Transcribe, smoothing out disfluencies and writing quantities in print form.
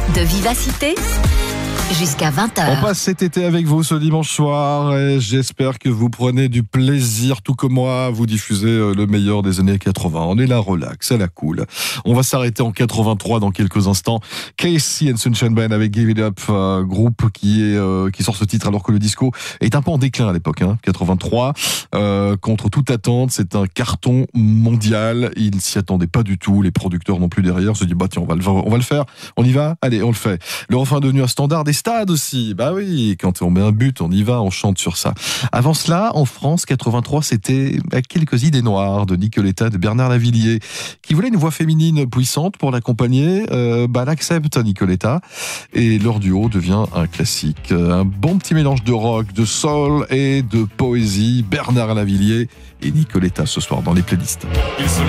de Vivacité jusqu'à 20h. On passe cet été avec vous ce dimanche soir et j'espère que vous prenez du plaisir, tout comme moi, à vous diffuser le meilleur des années 80. On est là, relax, à la cool. On va s'arrêter en 83 dans quelques instants. Casey and Sunshine Band avec Give It Up, groupe qui sort ce titre alors que le disco est un peu en déclin à l'époque, 83. Contre toute attente, c'est un carton mondial. Ils s'y attendaient pas du tout. Les producteurs non plus derrière se disent tiens, on va le faire. On y va. Allez, on le fait. Le refrain est devenu un standard des stades aussi. Bah oui, quand on met un but, on y va, on chante sur ça. Avant cela, en France, 83, c'était quelques idées noires de Nicoletta, de Bernard Lavilliers, qui voulait une voix féminine puissante pour l'accompagner. Elle accepte Nicoletta et leur duo devient un classique. Un bon petit mélange de rock, de soul et de poésie. Bernard Lavilliers et Nicoletta ce soir dans les playlists.